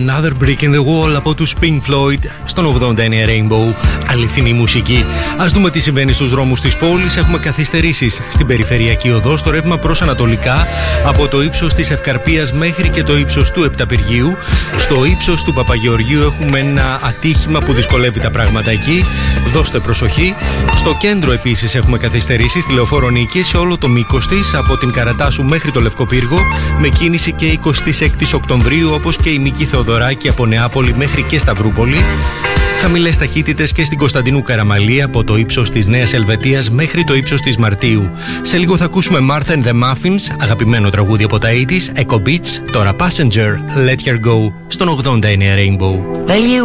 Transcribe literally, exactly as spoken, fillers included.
Another Brick in the Wall από τους Pink Floyd στον ογδόντα εννέα Rainbow. Αληθινή μουσική. Ας δούμε τι συμβαίνει στους δρόμους της πόλης. Έχουμε καθυστερήσεις στην περιφερειακή οδό, στο ρεύμα προς ανατολικά, από το ύψος της Ευκαρπίας μέχρι και το ύψος του Επταπυργίου. Στο ύψος του Παπαγεωργίου έχουμε ένα ατύχημα που δυσκολεύει τα πράγματα εκεί. Δώστε προσοχή. Στο κέντρο επίσης έχουμε καθυστερήσεις στη Λεωφόρο Νίκης σε όλο το μήκος της, από την Καρατάσου μέχρι το Λευκοπύργο, με κίνηση και εικοστή έκτη Οκτωβρίου, όπως και η Μίκη Θεοδωράκη από Νεάπολη μέχρι και Σταυρούπολη. Χαμηλές ταχύτητες και στην Κωνσταντινού Καραμαλή από το ύψος της Νέας Ελβετίας μέχρι το ύψος της Μαρτίου. Σε λίγο θα ακούσουμε Martha and the Muffins, αγαπημένο τραγούδι από τα ογδόντα, Echo Beats, τώρα Passenger, Let Her Go, στον ογδόντα εννέα Rainbow.